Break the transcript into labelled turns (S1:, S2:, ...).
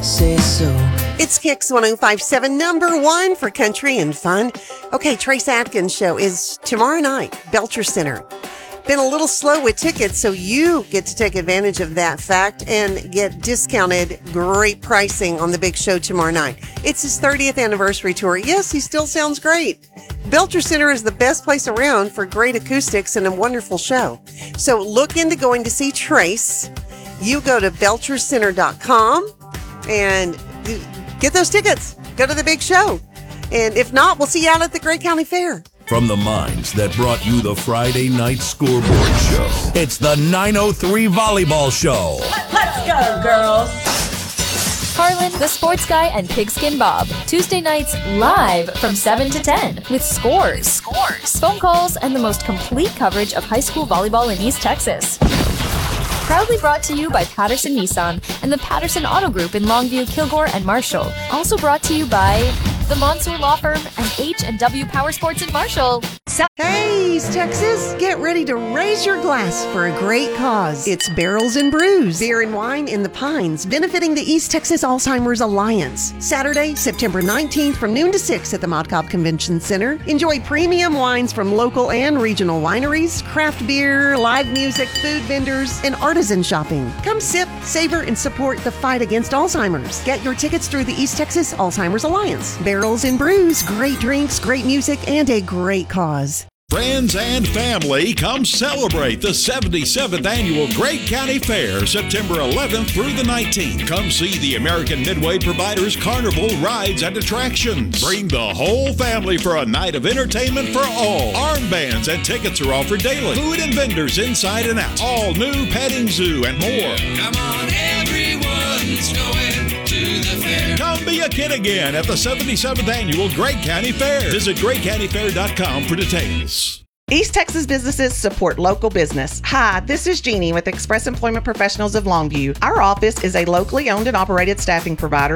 S1: say so.
S2: It's Kicks 105.7, number one for country and fun. Okay, Trace Atkins show is tomorrow night, Belcher Center. Been a little slow with tickets, so you get to take advantage of that fact and get discounted great pricing on the big show tomorrow night. It's his 30th anniversary tour. Yes, he still sounds great. Belcher Center is the best place around for great acoustics and a wonderful show. So look into going to see Trace. You go to belchercenter.com and get those tickets. Go to the big show. And if not, we'll see you out at the Gray County Fair.
S3: From the minds that brought you the Friday Night Scoreboard Show, it's the 903 Volleyball Show.
S4: Let's go, girls.
S5: Harlan, the Sports Guy, and Pigskin Bob. Tuesday nights live from 7 to 10 with scores, phone calls, and the most complete coverage of high school volleyball in East Texas. Proudly brought to you by Patterson Nissan and the Patterson Auto Group in Longview, Kilgore, and Marshall. Also brought to you by the Monsoor Law Firm and H&W Power Sports in Marshall.
S2: Hey, East Texas, get ready to raise your glass for a great cause. It's Barrels and Brews, beer and wine in the Pines, benefiting the East Texas Alzheimer's Alliance. Saturday, September 19th from noon to 6 at the Mott Cobb Convention Center. Enjoy premium wines from local and regional wineries, craft beer, live music, food vendors, and artisan shopping. Come sip, savor, and support the fight against Alzheimer's. Get your tickets through the East Texas Alzheimer's Alliance. Barrels and Brews, great drinks, great music, and a great cause.
S6: Friends and family, come celebrate the 77th Annual Gray County Fair, September 11th through the 19th. Come see the American Midway Providers Carnival rides and attractions. Bring the whole family for a night of entertainment for all. Armbands and tickets are offered daily. Food and vendors inside and out. All new petting zoo and more.
S7: Come on, everyone's going to the fair.
S6: Come be a kid again at the 77th Annual Gray County Fair. Visit GrayCountyFair.com for details.
S8: East Texas businesses support local business. Hi, this is Jeannie with Express Employment Professionals of Longview. Our office is a locally owned and operated staffing provider